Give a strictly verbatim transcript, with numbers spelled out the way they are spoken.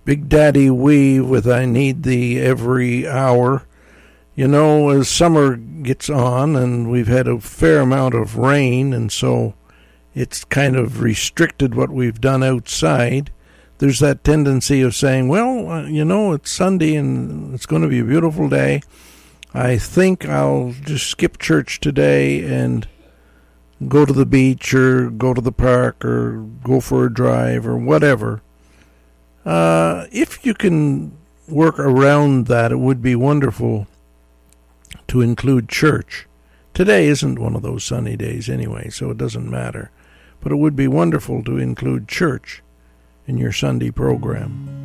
Big Daddy Weave with I Need Thee Every Hour. You know, as summer gets on and we've had a fair amount of rain, and so it's kind of restricted what we've done outside. There's that tendency of saying, well, uh, you know, it's Sunday and it's going to be a beautiful day. I think I'll just skip church today and go to the beach or go to the park or go for a drive or whatever. Uh, if you can work around that, it would be wonderful to include church. Today isn't one of those sunny days anyway, so it doesn't matter. But it would be wonderful to include church in your Sunday program.